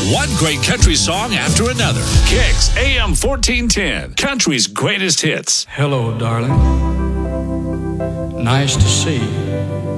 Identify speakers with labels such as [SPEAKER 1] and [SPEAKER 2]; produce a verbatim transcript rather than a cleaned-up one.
[SPEAKER 1] One great country song after another. Kicks A M fourteen ten, country's greatest hits.
[SPEAKER 2] Hello, darling. Nice to see you.